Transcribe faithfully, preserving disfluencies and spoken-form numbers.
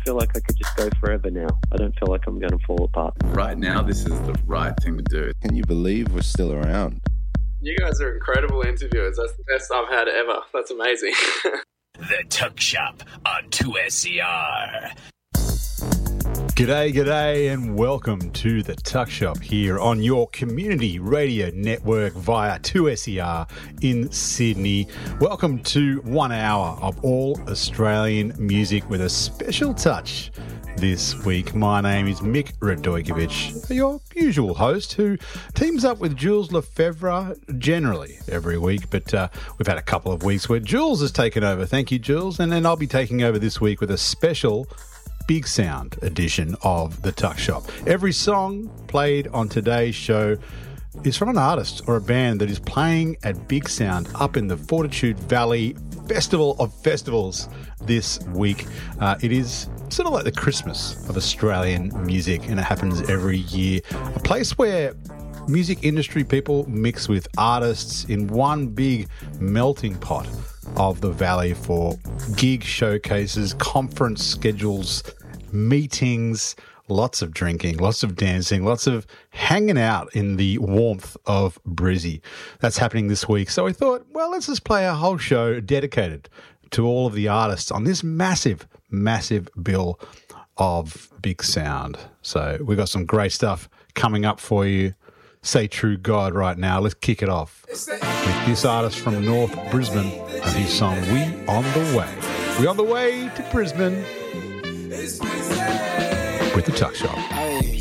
feel like I could just go forever now. I don't feel like I'm going to fall apart. Right now, this is the right thing to do. Can you believe we're still around? You guys are incredible interviewers. That's the best I've had ever. That's amazing. The Tuck Shop on two S C R. G'day, g'day, and welcome to the Tuck Shop here on your community radio network via two S E R in Sydney. Welcome to one hour of all Australian music with a special touch this week. My name is Mick Radojkovic, your usual host who teams up with Jules Lefebvre generally every week, but uh, we've had a couple of weeks where Jules has taken over. Thank you, Jules. And then I'll be taking over this week with a special Big Sound edition of the Tuck Shop. Every song played on today's show is from an artist or a band that is playing at Big Sound up in the Fortitude Valley Festival of Festivals this week. Uh, it is sort of like the Christmas of Australian music, and it happens every year. A place where music industry people mix with artists in one big melting pot of the valley for gig showcases, conference schedules, meetings, lots of drinking, lots of dancing, lots of hanging out in the warmth of Brizzy. That's happening this week. So I thought, well, let's just play a whole show dedicated to all of the artists on this massive, massive bill of Big Sound. So we've got some great stuff coming up for you. Say True God right now. Let's kick it off with this artist from North Brisbane and his song We On The Way. We on the way to Brisbane with the Tuck Shop. Hey,